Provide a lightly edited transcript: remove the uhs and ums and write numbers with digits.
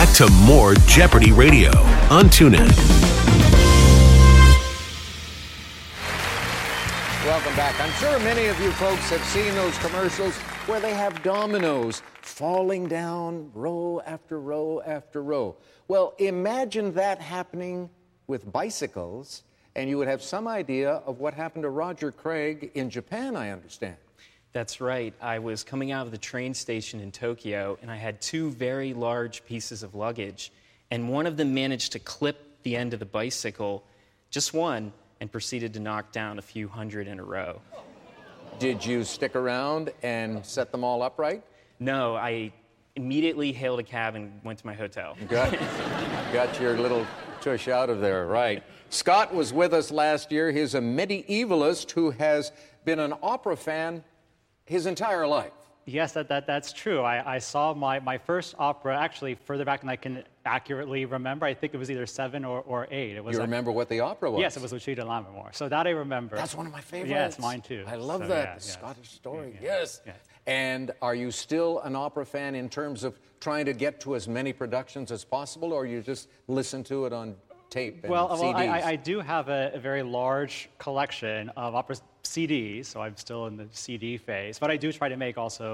back to more Jeopardy Radio on TuneIn. Welcome back. I'm sure many of you folks have seen those commercials where they have dominoes falling down row after row after row. Well, imagine that happening with bicycles, and you would have some idea of what happened to Roger Craig in Japan, I understand. That's right. I was coming out of the train station in Tokyo, and I had two very large pieces of luggage, and one of them managed to clip the end of the bicycle, just one, and proceeded to knock down a few hundred in a row. Did you stick around and set them all upright? No, I immediately hailed a cab and went to my hotel. Got your little tush out of there, right. Scott was with us last year. He's a medievalist who has been an opera fan his entire life. Yes, that's true. I saw my first opera, actually, further back than I can accurately remember. I think it was either 7 or 8. It was you remember what the opera was? Yes, it was Lucida Lammermoor. So that I remember. That's one of my favorites. Yes, mine too. I love so, that. Yeah, the yes. Scottish story. Yeah, Yes. yes. And are you still an opera fan in terms of trying to get to as many productions as possible, or you just listen to it on tape and CDs? I do have a very large collection of opera CDs, so I'm still in the CD phase. But I do try to make also